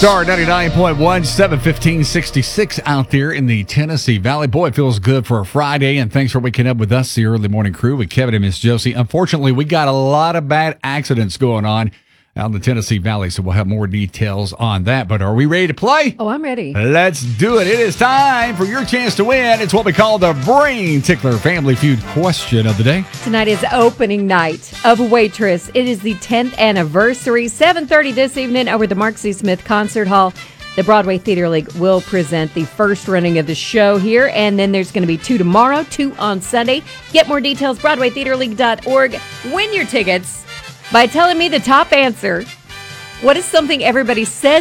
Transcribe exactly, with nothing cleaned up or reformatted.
Star ninety-nine point one, seven fifteen sixty-six out there in the Tennessee Valley. Boy, it feels good for a Friday, and thanks for waking up with us, the early morning crew with Kevin and Miss Josie. Unfortunately, we got a lot of bad accidents going on out in the Tennessee Valley, so we'll have more details on that. But are we ready to play? Oh, I'm ready. Let's do it. It is time for your chance to win. It's what we call the Brain Tickler Family Feud question of the day. Tonight is opening night of Waitress. It is the tenth anniversary, seven thirty this evening over at the Mark C. Smith Concert Hall. The Broadway Theater League will present the first running of the show here, and then there's going to be two tomorrow, two on Sunday. Get more details, broadway theater league dot org. Win your tickets by telling me the top answer. What is something everybody says